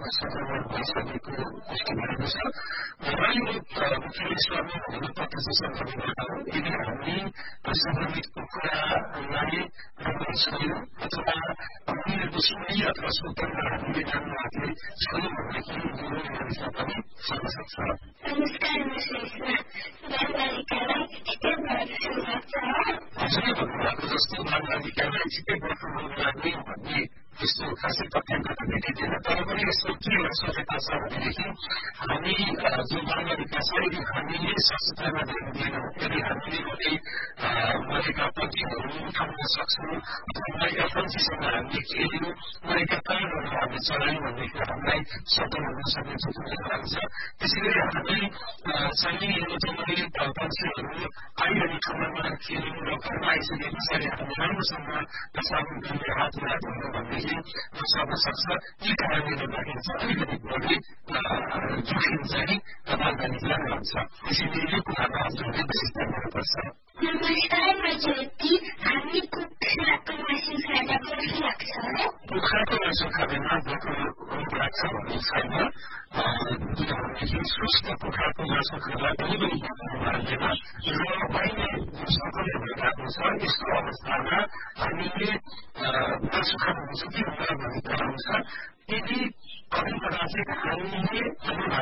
सङ्क्रमण भइसकेको पुष्टि भएको छ र यो मुख्य स्वामी हुनु प्रत्यक्ष सङ्क्रमणबाट हो। यदि हामी सङ्क्रमित कुखुरालाई हामीले छोयौँ अथवा उनीहरूको सुई अथवा सोतरमा हामीले राम्रो हातले छोयौँ भनेदेखि यो मानिसलाई पनि सर्न सक्छ। नमस्कार, म सुषमा। बालबालिकालाई छिटै बर्ड फ्लू लाग्छ? हजुरले भन्नुभएको जस्तो बालबालिकालाई छिटै बर्ड फ्लू लाग्ने भन्ने त्यस्तो खासै तथ्याङ्क त भेटिँदैन। तर पनि यसको के आवश्यकता छ भनेदेखि हामी जो बालबालिका छ यदि हामीले स्वच्छतामा ध्यान दिएनौँ, यदि हामीले कुनै मरेका पट्टीहरू उठाउन सक्छौँ अथवा मरेका पन्छीसँग हामीले खेल्यौँ, मरेका प्राणहरू हामीले चलायौँ भनेदेखि हामीलाई सतर्क हुन सक्ने चुनौती लाग्छ। त्यसैले हामी चाहिँ यो जङ्गली पन्छीहरू आइरहने ठाउँमा खेल्यौँ र घरमा आइसके पछाडि हामीले राम्रोसँग साबुनले हातलाई धुनु भनेदेखि सर्न सक्छ। यी कारणले गर्दाखेरि चाहिँ अलिकति बढी जोखिम चाहिँ बालबालिकालाई रहन्छ। त्यसैले यो कुरामा हजुरले विशेष ध्यान दिनुपर्छ। नमस्कार, म ज्योति। हामी कुखुराको मासु खाँदा बर्ड फ्लू लाग्छ? कुखुराको मासु खाँदैमा बर्ड फ्लू लाग्छ भन्ने छैन। किनभनेदेखि स्वस्थ कुखुराको मासु खाँदा पनि लाग्दैन र अहिले जुन सङ्क्रमण भइरहेको छ यस्तो अवस्थामा हामीले मासु खानुहुन्छ कि हुँदैन भन्ने कुरा हुन्छ। यदि कतिपल्ट चाहिँ हामीले